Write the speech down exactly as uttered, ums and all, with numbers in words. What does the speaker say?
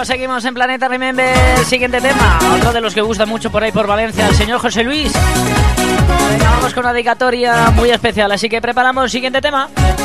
seguimos, seguimos en Planeta Remember. Siguiente tema, otro de los que gusta mucho por ahí por Valencia, el señor José Luis. Venga, vamos con una dedicatoria muy especial, así que preparamos el siguiente tema.